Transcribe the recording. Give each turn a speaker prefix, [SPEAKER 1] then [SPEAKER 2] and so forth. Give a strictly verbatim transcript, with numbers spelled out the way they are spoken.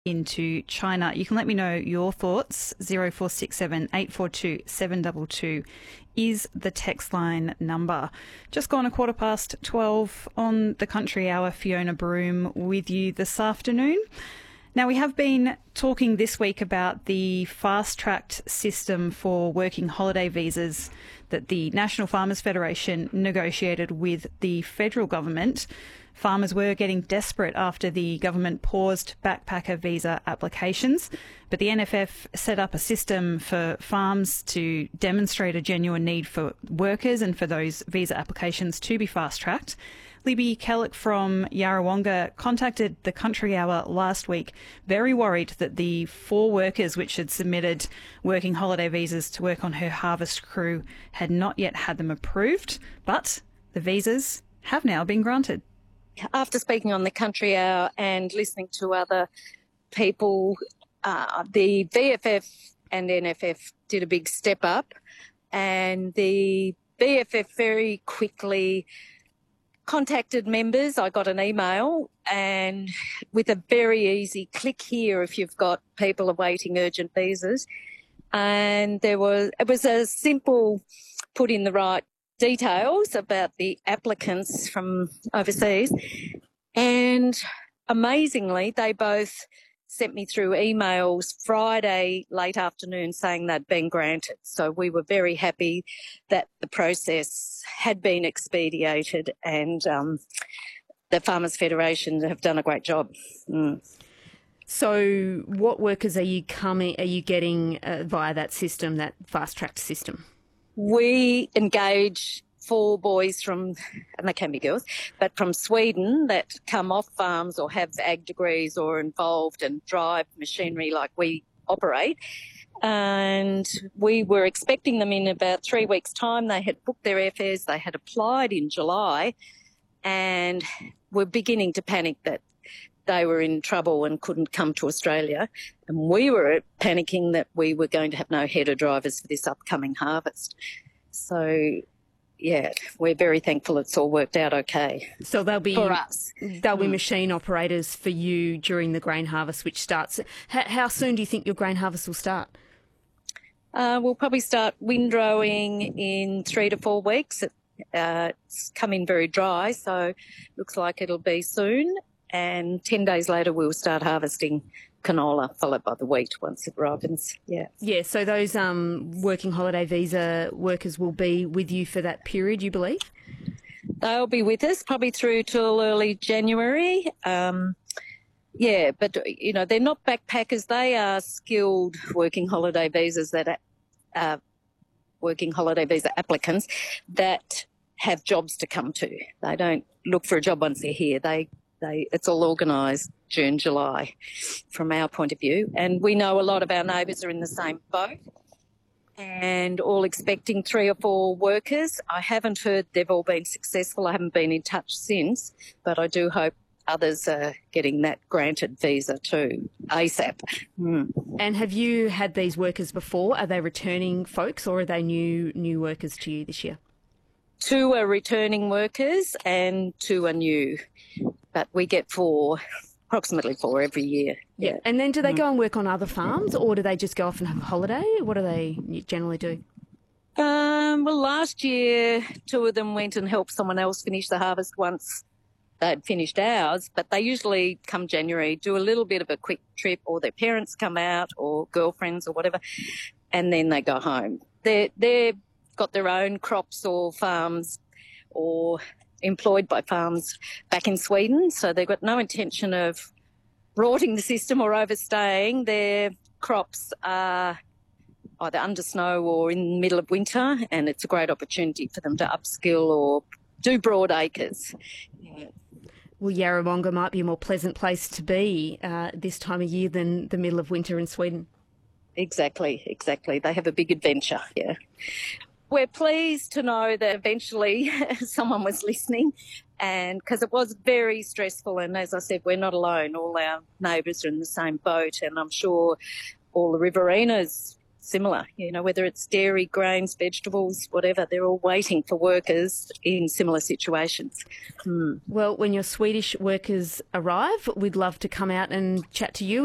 [SPEAKER 1] into China. You can let me know your thoughts. zero four six seven, eight four two, seven two two is the text line number. Just gone a quarter past twelve on the Country Hour. Fiona Broome with you this afternoon. Now, we have been talking this week about the fast-tracked system for working holiday visas that the National Farmers Federation negotiated with the federal government. Farmers were getting desperate after the government paused backpacker visa applications, but the N F F set up a system for farms to demonstrate a genuine need for workers and for those visa applications to be fast-tracked. Libby Kellock from Yarrawonga contacted the Country Hour last week, very worried that the four workers which had submitted working holiday visas to work on her harvest crew had not yet had them approved, but the visas have now been granted.
[SPEAKER 2] After speaking on the Country Hour and listening to other people, uh, the V F F and N F F did a big step up, and the V F F very quickly contacted members. I got an email, and with a very easy click here if you've got people awaiting urgent visas, and there was it was a simple put in the right details about the applicants from overseas, and amazingly they both sent me through emails Friday late afternoon saying they'd been granted. So we were very happy that the process had been expedited, and um, the Farmers Federation have done a great job. Mm.
[SPEAKER 3] So what workers are you coming? Are you getting uh, via that system, that fast-tracked system?
[SPEAKER 2] We engage four boys from, and they can be girls, but from Sweden that come off farms or have ag degrees or involved and drive machinery like we operate. And we were expecting them in about three weeks' time. They had booked their airfares. They had applied in July, and were beginning to panic that they were in trouble and couldn't come to Australia. And we were panicking that we were going to have no header drivers for this upcoming harvest. So, yeah, we're very thankful it's all worked out okay.
[SPEAKER 3] So they'll be
[SPEAKER 2] for us.
[SPEAKER 3] They'll be
[SPEAKER 2] mm.
[SPEAKER 3] machine operators for you during the grain harvest, which starts. How, how soon do you think your grain harvest will start?
[SPEAKER 2] Uh, we'll probably start windrowing in three to four weeks. It, uh, it's come in very dry, so looks like it'll be soon. And ten days later we'll start harvesting canola, followed by the wheat once it ripens. Yeah.
[SPEAKER 3] Yeah, so those um, working holiday visa workers will be with you for that period, you believe?
[SPEAKER 2] They'll be with us probably through till early January. Um, yeah, but, you know, they're not backpackers. They are skilled working holiday visas that are uh, working holiday visa applicants that have jobs to come to. They don't look for a job once they're here. They They, it's all organised June, July from our point of view. And we know a lot of our neighbours are in the same boat and all expecting three or four workers. I haven't heard they've all been successful. I haven't been in touch since, but I do hope others are getting that granted visa too, ASAP. Mm.
[SPEAKER 3] And have you had these workers before? Are they returning folks or are they new new workers to you this year?
[SPEAKER 2] Two are returning workers and two are new. But we get four, approximately four every year.
[SPEAKER 3] Yeah. And then do they go and work on other farms, or do they just go off and have a holiday? What do they generally do?
[SPEAKER 2] Um, well, last year, two of them went and helped someone else finish the harvest once they'd finished ours. But they usually, come January, do a little bit of a quick trip, or their parents come out, or girlfriends or whatever, and then they go home. They're, they've got their own crops or farms or employed by farms back in Sweden, so they've got no intention of rorting the system or overstaying. Their crops are either under snow or in the middle of winter, and it's a great opportunity for them to upskill or do broad acres. Yeah.
[SPEAKER 3] Well, Yarrawonga might be a more pleasant place to be uh, this time of year than the middle of winter in Sweden.
[SPEAKER 2] Exactly, exactly. They have a big adventure, yeah. We're pleased to know that eventually someone was listening, and because it was very stressful, and as I said, we're not alone. All our neighbours are in the same boat, and I'm sure all the Riverinas similar, you know, whether it's dairy, grains, vegetables, whatever, they're all waiting for workers in similar situations. Hmm.
[SPEAKER 3] Well, when your Swedish workers arrive, we'd love to come out and chat to you